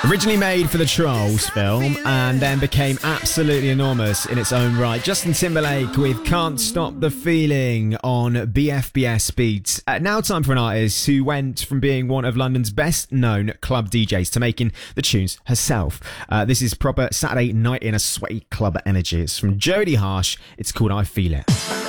Originally made for the Trolls film and then became absolutely enormous in its own right. Justin Timberlake with Can't Stop the Feeling on BFBS Beats. Now time for an artist who went from being one of London's best known club DJs to making the tunes herself. This is proper Saturday night in a sweaty club energy. It's from Jodie Harsh. It's called I Feel It.